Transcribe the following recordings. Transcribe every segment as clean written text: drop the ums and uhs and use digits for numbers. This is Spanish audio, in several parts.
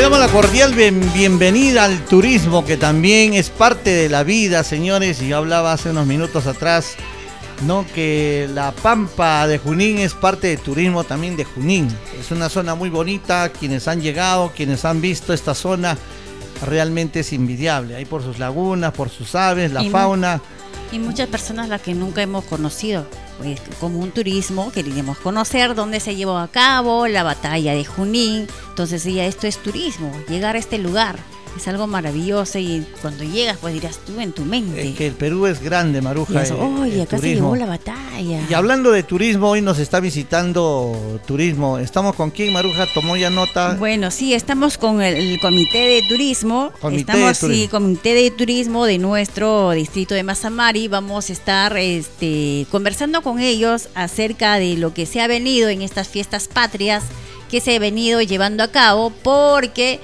damos la cordial bienvenida al turismo, que también es parte de la vida, señores. Y yo hablaba hace unos minutos atrás, ¿no?, que la Pampa de Junín es parte del turismo también de Junín. Es una zona muy bonita. Quienes han llegado, quienes han visto esta zona, realmente es envidiable. Ahí por sus lagunas, por sus aves, la fauna. Y muchas personas las que nunca hemos conocido, pues, como un turismo, queríamos conocer dónde se llevó a cabo la batalla de Junín. Entonces ya esto es turismo, llegar a este lugar es algo maravilloso, y cuando llegas pues dirás tú en tu mente. Es que el Perú es grande, Maruja. Oye, acá turismo. Se llevó la batalla. Y hablando de turismo, hoy nos está visitando turismo. ¿Estamos con quién, Maruja? ¿Tomó ya nota? Bueno, sí, estamos con el Comité de Turismo. Comité de Turismo de nuestro distrito de Mazamari. Vamos a estar conversando con ellos acerca de lo que se ha venido en estas fiestas patrias que se ha venido llevando a cabo, porque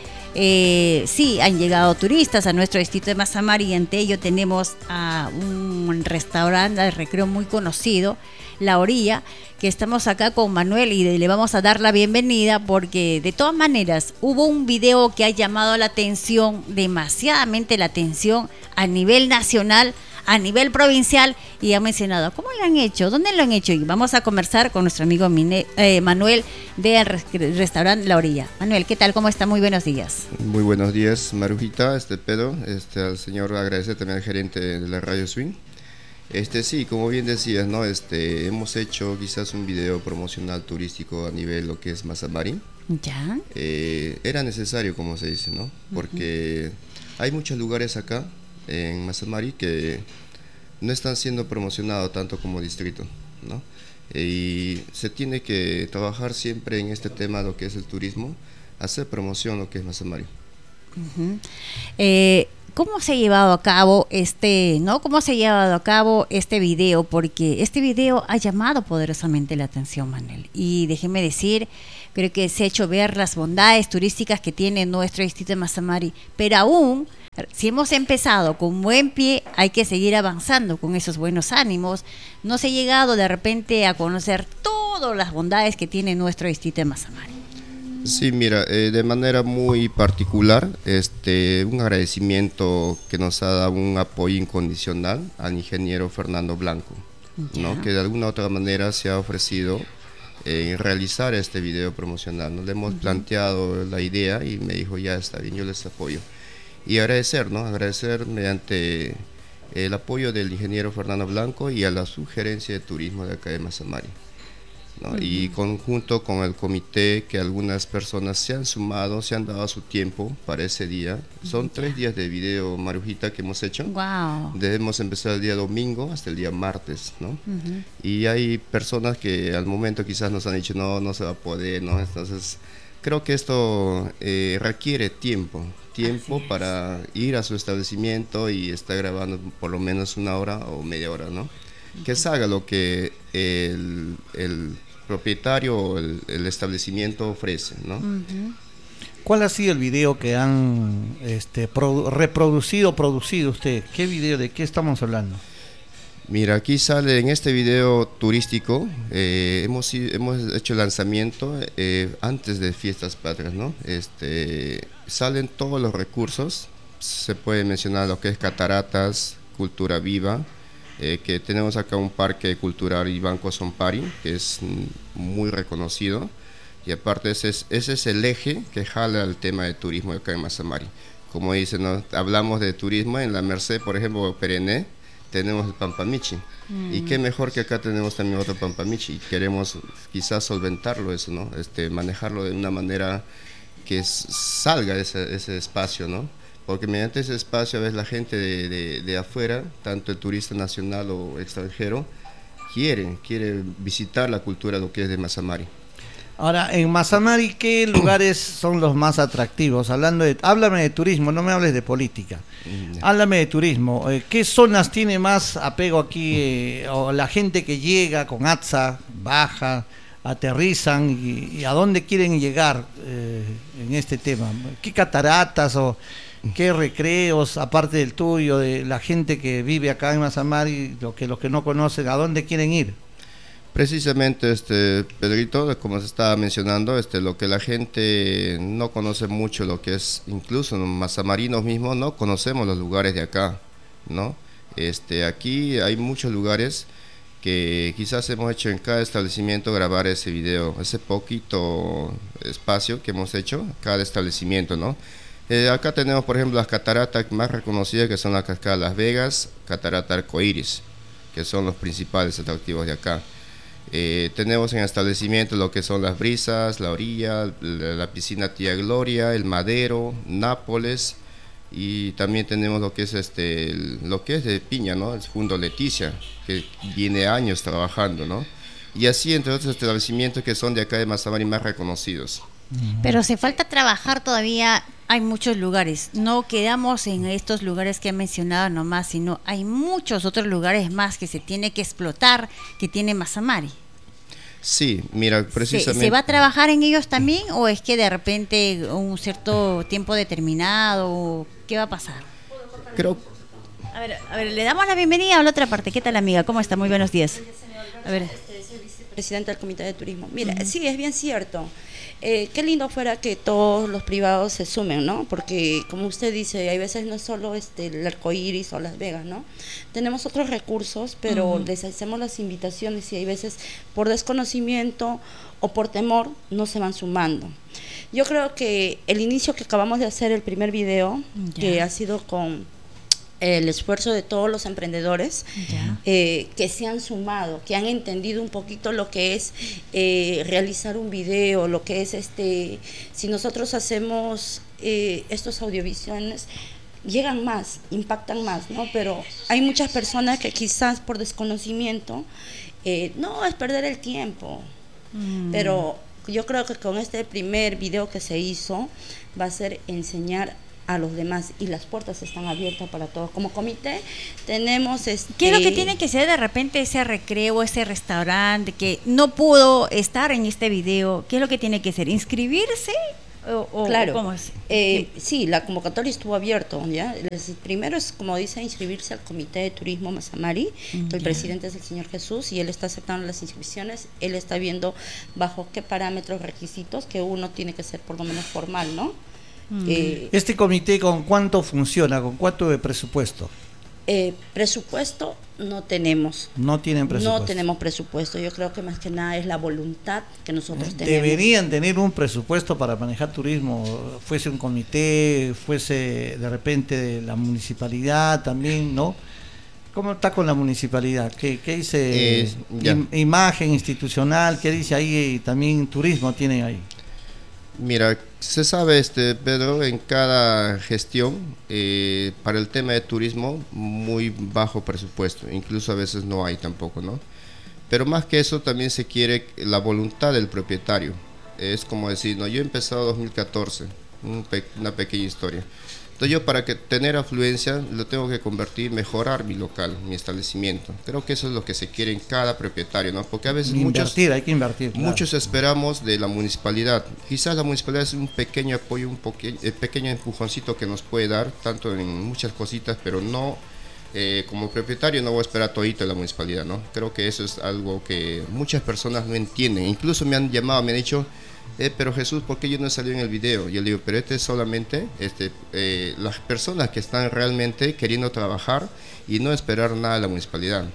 sí, han llegado turistas a nuestro distrito de Mazamari, y ante ello tenemos a un restaurante de recreo muy conocido, La Orilla, que estamos acá con Manuel y le vamos a dar la bienvenida, porque de todas maneras hubo un video que ha llamado la atención, demasiadamente la atención, a nivel nacional, a nivel provincial, y ha mencionado cómo lo han hecho, dónde lo han hecho, y vamos a conversar con nuestro amigo Manuel del restaurante La Orilla. Manuel, ¿qué tal? ¿Cómo está? Muy buenos días. Muy buenos días, Marujita, Pedro, al señor agradecer también al gerente de la Radio Swing. Sí, como bien decías, ¿no? Hemos hecho quizás un video promocional turístico a nivel lo que es Mazamari. Ya. Era necesario, como se dice, ¿no? Porque hay muchos lugares acá en Mazamari que no están siendo promocionados tanto como distrito, ¿no? Y se tiene que trabajar siempre en este tema, lo que es el turismo, hacer promoción lo que es Mazamari. ¿Cómo se ha llevado a cabo ¿Cómo se ha llevado a cabo este video? Porque este video ha llamado poderosamente la atención, Manuel. Y déjeme decir, creo que se ha hecho ver las bondades turísticas que tiene nuestro distrito de Mazamari, pero aún, si hemos empezado con buen pie, hay que seguir avanzando con esos buenos ánimos. No se ha llegado de repente a conocer todas las bondades que tiene nuestro distrito de Mazamari. Sí, mira, de manera muy particular, un agradecimiento que nos ha dado un apoyo incondicional al ingeniero Fernando Blanco, ¿no? Que de alguna u otra manera se ha ofrecido realizar este video promocional, ¿no? Le hemos planteado la idea y me dijo, ya está bien, yo les apoyo. Y agradecer, ¿no? Agradecer mediante el apoyo del ingeniero Fernando Blanco y a la sugerencia de turismo de acá de Mazamari, ¿no? Y conjunto con el comité, que algunas personas se han sumado, se han dado su tiempo para ese día. Son 3 días de video, Marujita, que hemos hecho. Wow. Debemos empezar el día domingo hasta el día martes, ¿no? Y hay personas que al momento quizás nos han dicho, no se va a poder, ¿no? Entonces, creo que esto requiere tiempo para ir a su establecimiento y estar grabando por lo menos 1 hora o media hora, ¿no? Que salga lo que el propietario o el establecimiento ofrece, ¿no? ¿Cuál ha sido el video que han producido usted? ¿Qué video, de qué estamos hablando? Mira, aquí sale en este video turístico, hemos hecho el lanzamiento antes de Fiestas Patrias, ¿no? Salen todos los recursos, se puede mencionar lo que es cataratas, cultura viva, que tenemos acá un parque cultural y Banco Sompari, que es muy reconocido, y aparte ese es el eje que jala el tema de turismo acá en Mazamari. Como dicen, ¿no? Hablamos de turismo en la Merced, por ejemplo, Perené, tenemos el Pampamichi, y qué mejor que acá tenemos también otro Pampamichi, y queremos quizás solventarlo eso, ¿no? Manejarlo de una manera que salga de ese espacio, ¿no? Porque mediante ese espacio a veces la gente de afuera, tanto el turista nacional o extranjero, quiere visitar la cultura, lo que es de Mazamari. Ahora, en Mazamari, ¿qué lugares son los más atractivos? Háblame de turismo, no me hables de política. Háblame de turismo. ¿Qué zonas tiene más apego aquí? O la gente que llega con ATSA, baja, aterrizan, y a dónde quieren llegar en este tema. ¿Qué cataratas o qué recreos, aparte del tuyo, de la gente que vive acá en Mazamari, los que no conocen, a dónde quieren ir? Precisamente, Pedrito, como se estaba mencionando, lo que la gente no conoce mucho, lo que es, incluso los mazamarinos mismos, no conocemos los lugares de acá, ¿no? Aquí hay muchos lugares que quizás hemos hecho en cada establecimiento grabar ese video, ese poquito espacio que hemos hecho, cada establecimiento, ¿no? Acá tenemos, por ejemplo, las cataratas más reconocidas, que son la cascada Las Vegas, catarata Arcoíris, que son los principales atractivos de acá. Tenemos en establecimiento lo que son las Brisas, la Orilla, la piscina Tía Gloria, el Madero, Nápoles, y también tenemos lo que es lo que es de Piña, ¿no? El Fundo Leticia, que viene años trabajando, ¿no? Y así entre otros establecimientos que son de acá de Mazamari más reconocidos. Pero se falta trabajar todavía. Hay muchos lugares, no quedamos en estos lugares que he mencionado nomás, sino hay muchos otros lugares más que se tiene que explotar, que tiene Mazamari. Sí, mira, precisamente... ¿Se va a trabajar en ellos también o es que de repente un cierto tiempo determinado, qué va a pasar? Creo... A ver, le damos la bienvenida a la otra parte. ¿Qué tal, amiga? ¿Cómo está? Muy buenos días. A ver. Soy vicepresidenta del Comité de Turismo. Mira, sí, es bien cierto. Qué lindo fuera que todos los privados se sumen, ¿no? Porque, como usted dice, hay veces no es solo el Arcoíris o Las Vegas, ¿no? Tenemos otros recursos, pero les hacemos las invitaciones y hay veces por desconocimiento o por temor no se van sumando. Yo creo que el inicio que acabamos de hacer, el primer video, que ha sido con el esfuerzo de todos los emprendedores que se han sumado, que han entendido un poquito lo que es realizar un video, lo que es si nosotros hacemos estos audiovisuales, llegan más, impactan más, ¿no? Pero hay muchas personas que quizás por desconocimiento, no, es perder el tiempo, pero yo creo que con este primer video que se hizo va a ser enseñar a los demás y las puertas están abiertas para todos. Como comité tenemos ¿Qué es lo que tiene que ser de repente ese recreo, ese restaurante que no pudo estar en este video? ¿Qué es lo que tiene que ser? ¿Inscribirse? Claro, ¿cómo es? Sí, la convocatoria estuvo abierta, ¿ya? Primero es, como dice, inscribirse al Comité de Turismo Mazamari, el presidente es el señor Jesús y él está aceptando las inscripciones, él está viendo bajo qué parámetros, requisitos, que uno tiene que ser por lo menos formal, ¿no? ¿Este comité con cuánto funciona? ¿Con cuánto de presupuesto? Presupuesto no tenemos. No tienen presupuesto. No tenemos presupuesto. Yo creo que más que nada es la voluntad que nosotros tenemos. Deberían tener un presupuesto para manejar turismo, fuese un comité, fuese de repente de la municipalidad también, ¿no? ¿Cómo está con la municipalidad? ¿Qué dice imagen institucional? ¿Qué dice ahí? También turismo tienen ahí. Mira, se sabe, Pedro, en cada gestión, para el tema de turismo, muy bajo presupuesto, incluso a veces no hay tampoco, ¿no? Pero más que eso también se quiere la voluntad del propietario. Es como decir, no, yo he empezado en 2014, una pequeña historia. Entonces yo para tener afluencia lo tengo que convertir, mejorar mi local, mi establecimiento. Creo que eso es lo que se quiere en cada propietario, ¿no? Porque a veces hay que invertir. Muchos esperamos de la municipalidad. Quizás la municipalidad es un pequeño apoyo, un pequeño empujoncito que nos puede dar, tanto en muchas cositas, pero no, como propietario no voy a esperar todito de la municipalidad, ¿no? Creo que eso es algo que muchas personas no entienden. Incluso me han llamado, me han dicho... pero Jesús, ¿por qué yo no salí en el video? Yo le digo, pero es solamente las personas que están realmente queriendo trabajar y no esperar nada de la municipalidad.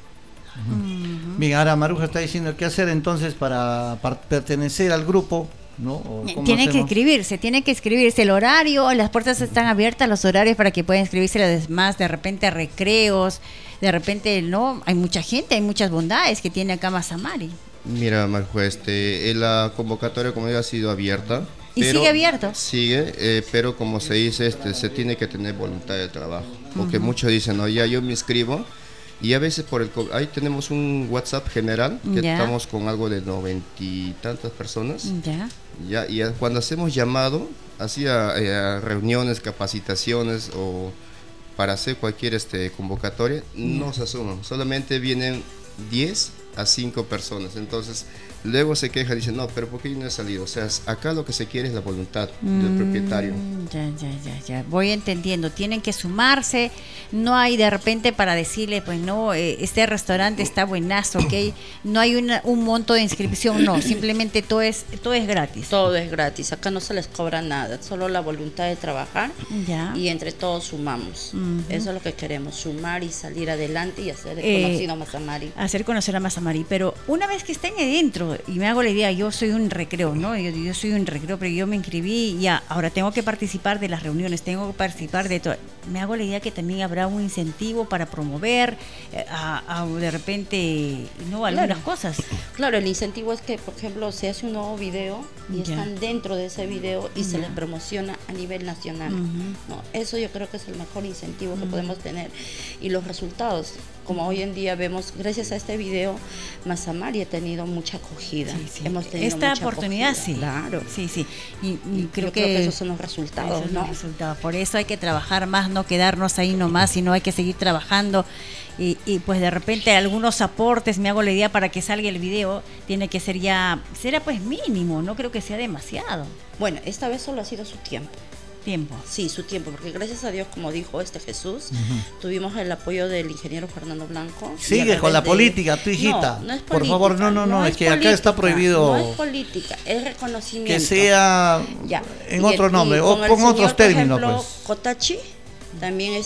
Bien, ahora Maruja está diciendo qué hacer entonces para pertenecer al grupo, ¿no? Tiene que inscribirse el horario, las puertas están abiertas, los horarios para que puedan inscribirse los demás, de repente recreos, de repente no, hay mucha gente, hay muchas bondades que tiene acá Mazamari. Mira, Marjo, la convocatoria, como ya ha sido abierta. ¿Y sigue abierto? Sigue, pero como se dice, se tiene que tener voluntad de trabajo. Porque muchos dicen, no, ya yo me inscribo. Y a veces ahí tenemos un WhatsApp general, que estamos con algo de 90 y tantas personas. Y cuando hacemos llamado, así a reuniones, capacitaciones o para hacer cualquier convocatoria, no se asuman. Solamente vienen 10 a 5 personas. Entonces luego se queja, dice, no, pero ¿por qué yo no he salido? O sea, acá lo que se quiere es la voluntad del propietario. Ya. Voy entendiendo. Tienen que sumarse. No hay de repente para decirle, pues no, este restaurante está buenazo, ¿ok? No hay un monto de inscripción, no. Simplemente todo es gratis. Todo es gratis. Acá no se les cobra nada. Solo la voluntad de trabajar. Ya. Y entre todos sumamos. Eso es lo que queremos. Sumar y salir adelante y hacer conocido a Mazamari. Hacer conocer a Mazamari. Pero una vez que estén adentro, y me hago la idea, yo soy un recreo, ¿no? Yo soy un recreo, pero yo me inscribí y ya, ahora tengo que participar de las reuniones, tengo que participar de todo. Me hago la idea que también habrá un incentivo para promover de repente, ¿no? Algunas cosas. Claro, el incentivo es que, por ejemplo, se hace un nuevo video y están dentro de ese video y se les promociona a nivel nacional. ¿No? Eso yo creo que es el mejor incentivo que podemos tener. Y los resultados, como hoy en día vemos, gracias a este video, Mazamari ha tenido mucha acogida. Sí. Hemos tenido esta mucha oportunidad, acogida. sí. Claro. Sí. Y creo que esos son los resultados, ¿no? Por eso hay que trabajar más, no quedarnos ahí nomás, sino hay que seguir trabajando. Y pues de repente algunos aportes, me hago la idea, para que salga el video, tiene que ser será pues mínimo, no creo que sea demasiado. Bueno, esta vez solo ha sido su tiempo. Sí, su tiempo, porque gracias a Dios, como dijo Jesús, tuvimos el apoyo del ingeniero Fernando Blanco. Sigue con la política, tu hijita. No es política, por favor, no, es que política, acá está prohibido. No es política, es reconocimiento. Que sea en otro nombre, o con otros términos. Por ejemplo, pues. Kotachi, también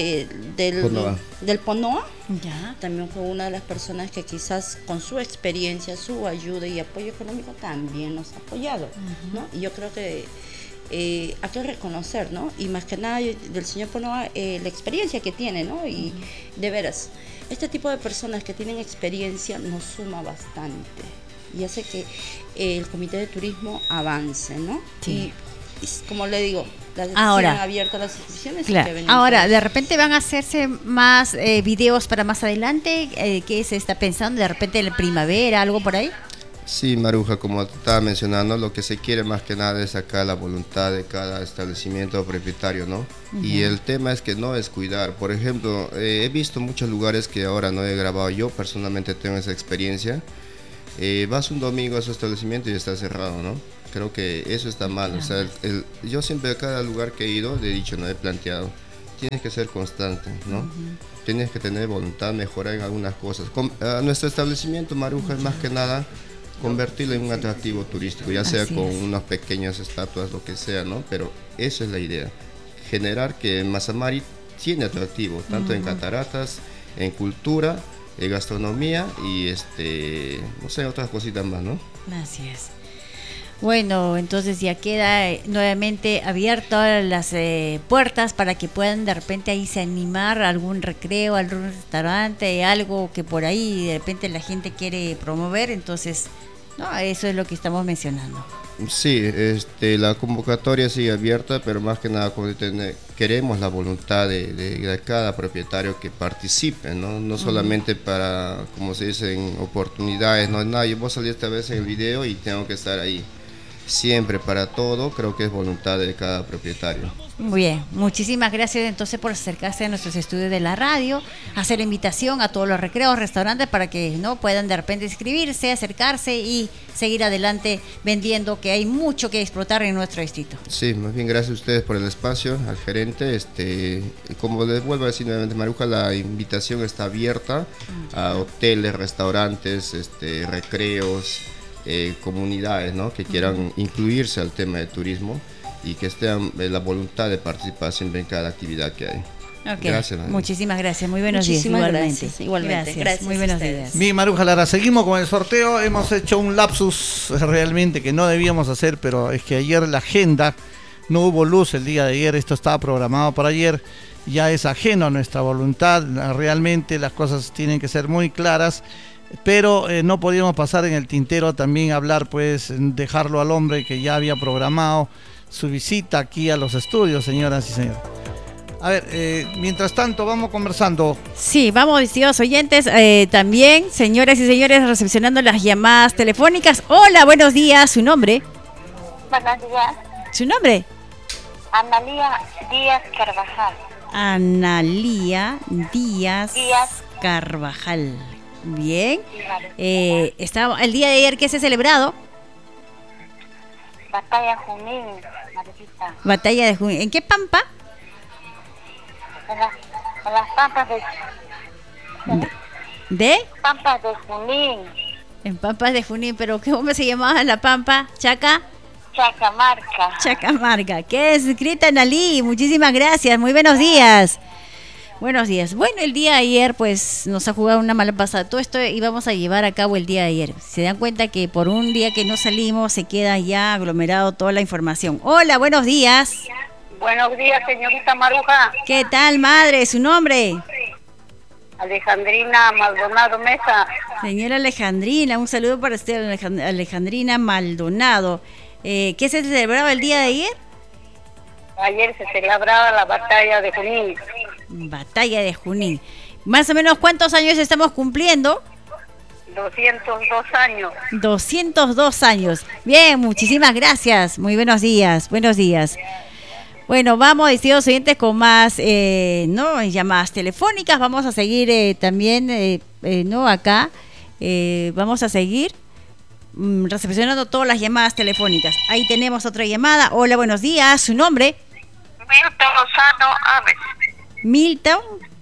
del Ponoa, también fue una de las personas que quizás con su experiencia, su ayuda y apoyo económico también nos ha apoyado, ¿no? Y yo creo que hay que reconocer, ¿no? Y más que nada del señor Ponoa, la experiencia que tiene, ¿no? Y de veras, este tipo de personas que tienen experiencia nos suma bastante y hace que el Comité de Turismo avance, ¿no? Sí. Y como le digo, ahora abiertas las inscripciones. Claro. Ahora, de repente van a hacerse más videos para más adelante. ¿Qué se está pensando? De repente en la primavera, algo por ahí. Sí, Maruja, como te estaba mencionando, lo que se quiere más que nada es sacar la voluntad de cada establecimiento o propietario, ¿no? Y el tema es que no es cuidar. Por ejemplo, he visto muchos lugares que ahora no he grabado, yo personalmente tengo esa experiencia. Vas un domingo a su establecimiento y está cerrado, ¿no? Creo que eso está mal. O sea, yo siempre a cada lugar que he ido le he dicho, no he planteado, tienes que ser constante, ¿no? Tienes que tener voluntad, mejorar en algunas cosas. Nuestro establecimiento, Maruja, es más que nada convertirlo en un atractivo turístico, ya sea con unas pequeñas estatuas, lo que sea, ¿no? Pero eso es la idea, generar que Mazamari tiene atractivo, tanto en cataratas, en cultura, en gastronomía y no sé, otras cositas más, ¿no? Así es. Bueno, entonces ya queda nuevamente abiertas las puertas para que puedan de repente ahí se animar a algún recreo, algún restaurante, algo que por ahí de repente la gente quiere promover, entonces eso es lo que estamos mencionando. Sí, la convocatoria sigue abierta, pero más que nada queremos la voluntad de cada propietario que participe, no solamente para, como se dice, en oportunidades, no, yo voy a salir esta vez en el video y tengo que estar ahí. Siempre, para todo, creo que es voluntad de cada propietario. Muy bien, muchísimas gracias entonces por acercarse a nuestros estudios de la radio, hacer la invitación a todos los recreos, restaurantes para que puedan de repente inscribirse, acercarse y seguir adelante vendiendo, que hay mucho que explotar en nuestro distrito. Sí, más bien gracias a ustedes por el espacio, al gerente, como les vuelvo a decir nuevamente, Maruja, la invitación está abierta a hoteles, restaurantes, recreos, comunidades, ¿no? Que quieran incluirse al tema de turismo y que estén la voluntad de participar siempre en cada actividad que hay. Okay. Gracias. Muchísimas gracias. Muy buenos días. Igualmente. Gracias. Muy buenos días. Mi Maruja Lara, seguimos con el sorteo. Hemos hecho un lapsus realmente que no debíamos hacer, pero es que ayer la agenda no hubo luz el día de ayer. Esto estaba programado para ayer. Ya es ajeno a nuestra voluntad. Realmente las cosas tienen que ser muy claras. Pero no podíamos pasar en el tintero también hablar, pues dejarlo al hombre que ya había programado su visita aquí a los estudios, señoras y señores. A ver, mientras tanto vamos conversando. Sí, vamos, distinguidos oyentes, también, señoras y señores, recepcionando las llamadas telefónicas. Hola, buenos días, ¿su nombre? Buenos días. ¿Su nombre? Analía Díaz Carvajal. Analía Díaz Carvajal. Bien. El día de ayer, ¿qué se ha celebrado? Batalla Junín, Marquita. Batalla de Junín. ¿En qué pampa? En las pampas ¿De? Pampas de Junín. En Pampas de Junín, pero ¿cómo se llamaba la pampa? Chacamarca. Chacamarca. ¿Qué es, Grita Nalí? Muchísimas gracias. Muy buenos días. Buenos días. Bueno, el día de ayer pues nos ha jugado una mala pasada. Todo esto íbamos a llevar a cabo el día de ayer. Se dan cuenta que por un día que no salimos se queda ya aglomerado toda la información. Hola, buenos días. Buenos días, señorita Maruja. ¿Qué tal, madre? ¿Su nombre? Alejandrina Maldonado Mesa. Señora Alejandrina, un saludo para usted, Alejandrina Maldonado. ¿Qué se celebraba el día de ayer? Ayer se celebraba la batalla de Junín. Batalla de Junín. Más o menos, ¿cuántos años estamos cumpliendo? 202 años. 202 años. Bien, muchísimas gracias. Muy buenos días. Buenos días. Bueno, vamos, distintos oyentes, con más llamadas telefónicas. Vamos a seguir también, acá. Vamos a seguir recepcionando todas las llamadas telefónicas. Ahí tenemos otra llamada. Hola, buenos días. ¿Su nombre? Milton Lozano Ames. Milton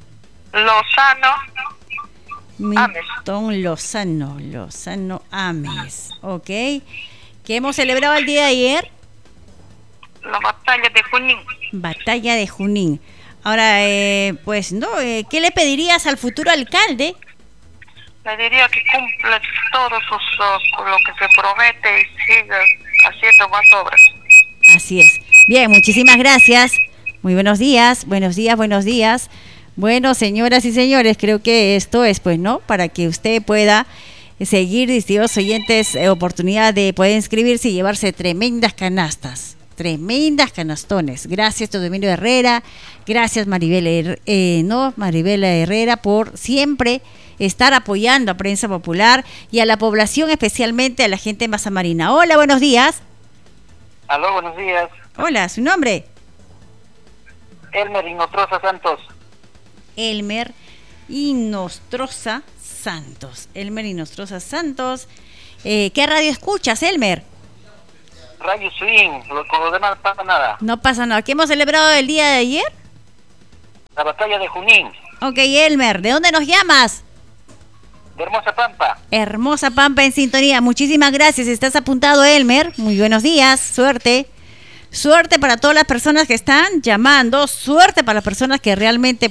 Lozano Ames. Ok. ¿Qué hemos celebrado el día de ayer? La batalla de Junín. Batalla de Junín. Ahora, ¿qué le pedirías al futuro alcalde? Le diría que cumpla todo lo que se promete y siga haciendo más obras. Así es. Bien, muchísimas gracias. Muy buenos días, buenos días, buenos días. Bueno, señoras y señores, creo que esto es, para que usted pueda seguir, distintos oyentes, oportunidad de poder inscribirse y llevarse tremendas canastas. Tremendas canastones. Gracias, Teodomiro Herrera. Gracias, Maribela Herrera, por siempre estar apoyando a Prensa Popular y a la población, especialmente a la gente mazamarina. Hola, buenos días. Aló, buenos días. Hola, ¿su nombre? Elmer Inostroza Santos. Elmer Inostroza Santos. Elmer Inostroza Santos. ¿Qué radio escuchas, Elmer? Radio Swing, con lo demás no pasa nada. No pasa nada. ¿Qué hemos celebrado el día de ayer? La batalla de Junín. Ok, Elmer, ¿de dónde nos llamas? De Hermosa Pampa. Hermosa Pampa en sintonía. Muchísimas gracias. Estás apuntado, Elmer. Muy buenos días. Suerte. Suerte para todas las personas que están llamando. Suerte para las personas que realmente,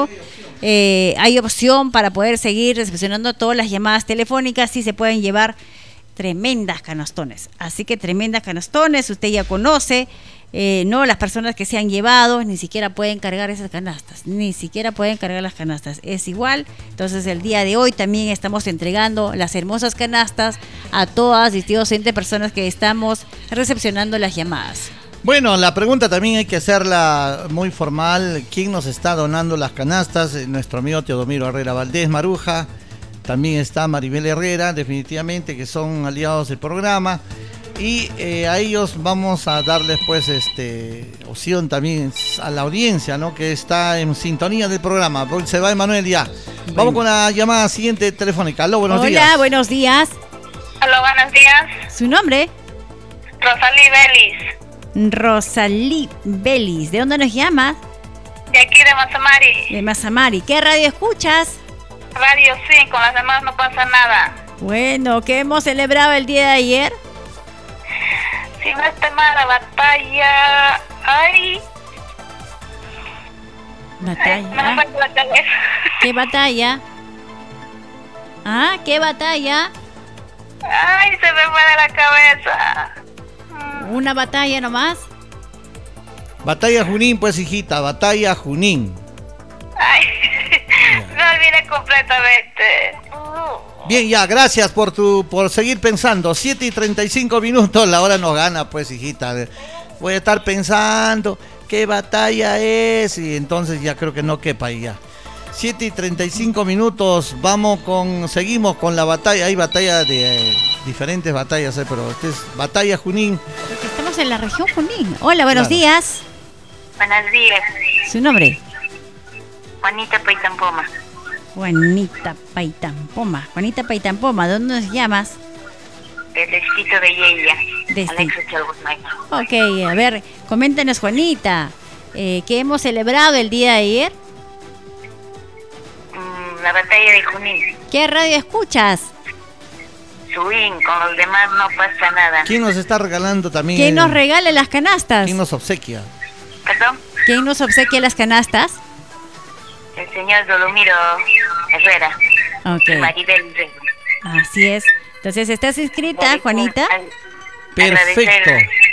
hay opción para poder seguir recepcionando todas las llamadas telefónicas y se pueden llevar tremendas canastones. Así que tremendas canastones, usted ya conoce, las personas que se han llevado ni siquiera pueden cargar esas canastas, ni siquiera pueden cargar las canastas, es igual. Entonces el día de hoy también estamos entregando las hermosas canastas a todas distintas personas que estamos recepcionando las llamadas. Bueno, la pregunta también hay que hacerla muy formal. ¿Quién nos está donando las canastas? Nuestro amigo Teodomiro Herrera Valdés Maruja. También está Maribel Herrera, definitivamente, que son aliados del programa. Y a ellos vamos a darles opción también a la audiencia, ¿no? Que está en sintonía del programa. Porque se va Emanuel ya. Bueno. Vamos con la llamada siguiente telefónica. Aló, buenos días. Hola, buenos días. Aló, buenos días. ¿Su nombre? Rosalí Vélez. Rosalí Vélez. ¿De dónde nos llamas? De aquí, de Mazamari. De Mazamari. ¿Qué radio escuchas? Radio sí, con las demás no pasa nada. Bueno, ¿qué hemos celebrado el día de ayer? Si no está mal, la batalla... ¡Ay! ¿Batalla? Me falta la cabeza. ¿Qué batalla? ¿Qué batalla? ¡Ay, se me fue de la cabeza! ¿Una batalla nomás? Batalla Junín, pues, hijita, batalla Junín. ¡Ay! Me olvidé completamente. Bien, ya, gracias por seguir pensando. 7:35 minutos, la hora nos gana, pues, hijita. Voy a estar pensando qué batalla es y entonces ya creo que no quepa ahí ya. 7:35 minutos, seguimos con la batalla. Hay diferentes batallas, pero esta es batalla Junín. Porque estamos en la región Junín. Hola, buenos días. Buenos días. ¿Su nombre? Juanita Paitampoma. Juanita Paitampoma. Juanita Paitampoma, ¿de dónde nos llamas? Del distrito de Yeya. Desde. Anexo Chalgusmay. Ok, a ver, coméntanos, Juanita, ¿qué hemos celebrado el día de ayer? La batalla de Junín. ¿Qué radio escuchas? Swing, con los demás no pasa nada. ¿Quién nos está regalando también? ¿Quién nos regala las canastas? ¿Quién nos obsequia? ¿Perdón? ¿Quién nos obsequia las canastas? El señor Dolomiro Herrera. Ok, Maribel Herrera. así es. Entonces, ¿estás inscrita, Juanita? Perfecto.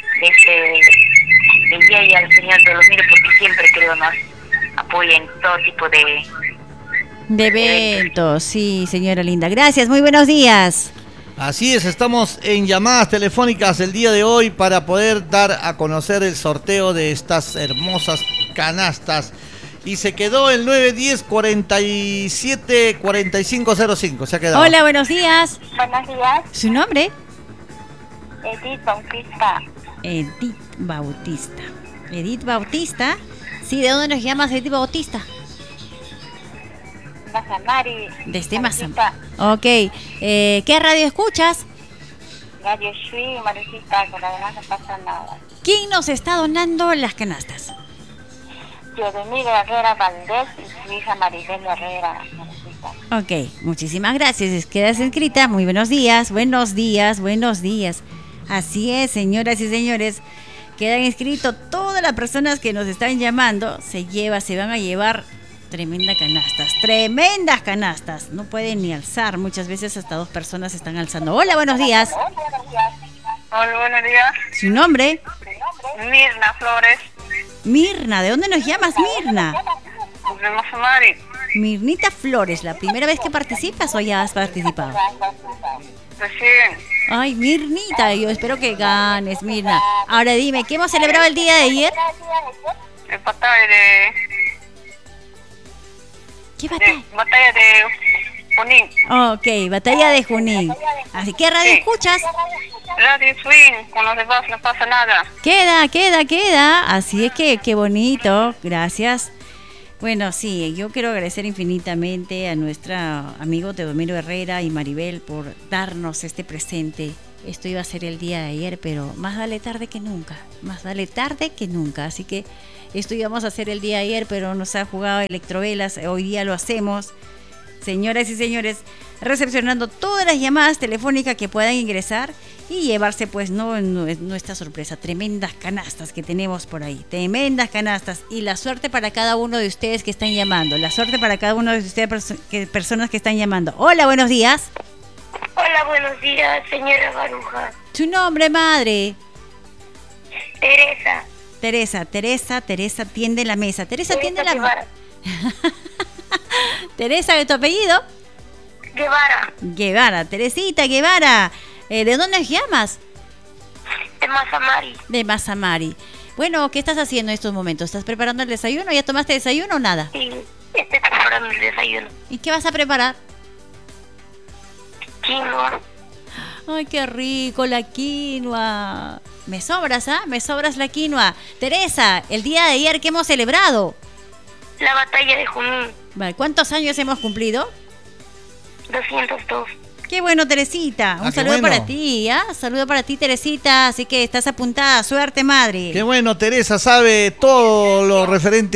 De Yeya al señor Dolomiro, porque siempre que nos apoya en todo tipo de eventos, sí, señora linda. Gracias, muy buenos días. Así es, estamos en llamadas telefónicas el día de hoy para poder dar a conocer el sorteo de estas hermosas canastas. Y se quedó el 910-47-4505. Se ha quedado. Hola, buenos días. Buenos días, ¿Su nombre? Edith Bautista. Edith Bautista. Edith Bautista. Sí, ¿de dónde nos llamas, Edith Bautista? Mazamari. Desde Mazamari. Ok. ¿Qué radio escuchas? Radio Shui, Marisita, con la demás no pasa nada. ¿Quién nos está donando las canastas? Yodomiro Herrera Valdés y su hija Maribel Herrera. Marisita. Ok, muchísimas gracias. Quedas inscrita. Muy buenos días, buenos días, buenos días. Así es, señoras y señores. Quedan inscritos todas las personas que nos están llamando. Se van a llevar tremendas canastas. No pueden ni alzar. Muchas veces hasta 2 personas están alzando. Hola, buenos días. Hola, buenos días. ¿Su nombre? Mirna Flores. Mirna, ¿de dónde nos llamas, Mirna? De Mazamari. Mirnita Flores, ¿la primera vez que participas o ya has participado? Recién. Ay, Mirnita, yo espero que ganes, Mirna. Ahora dime, ¿qué hemos celebrado el día de ayer? El batalla de ¿Qué batalla? batalla de Junín. Ok, batalla de Junín. Así que radio Sí. escuchas. Radio Swing, con los demás no pasa nada. Queda. Así es que qué bonito. Gracias. Bueno, sí, yo quiero agradecer infinitamente a nuestro amigo Teodomiro Herrera y Maribel por darnos este presente. Esto iba a ser el día de ayer, pero más vale tarde que nunca. Así que esto íbamos a hacer el día de ayer, pero nos ha jugado Electrovelas. Hoy día lo hacemos. Señoras y señores, recepcionando todas las llamadas telefónicas que puedan ingresar y llevarse pues nuestra sorpresa, tremendas canastas que tenemos por ahí, tremendas canastas, y la suerte para cada uno de ustedes que están llamando, personas que están llamando. Hola, buenos días. Hola, buenos días, señora Baruja. ¿Su nombre, madre? Teresa. Teresa, tiende la mesa. Teresa, tiende la mesa. Guevara. Teresa, ¿de tu apellido? Guevara, Teresita Guevara. ¿De dónde nos llamas? De Mazamari. De Mazamari. Bueno, ¿qué estás haciendo en estos momentos? ¿Estás preparando el desayuno? ¿Ya tomaste desayuno o nada? Sí, estoy preparando el desayuno. ¿Y qué vas a preparar? Quinoa. Ay, qué rico la quinoa. Me sobras la quinoa. Teresa, el día de ayer, ¿qué hemos celebrado? La batalla de Junín. Vale, ¿cuántos años hemos cumplido? 202. Qué bueno, Teresita. Un qué saludo bueno. para ti, ¿ah? Saludo para ti, Teresita. Así que estás apuntada. Suerte, madre. Qué bueno, Teresa sabe todo lo referente